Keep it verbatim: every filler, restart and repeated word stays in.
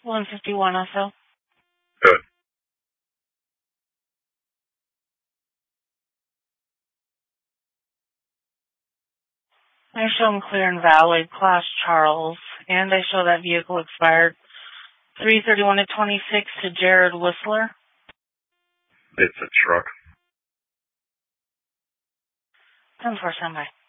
one fifty-one also. Good. I show them clear and valid, Class Charles, and I show that vehicle expired three thirty-one to twenty-six to Jared Whistler. It's a truck. ten four, standby.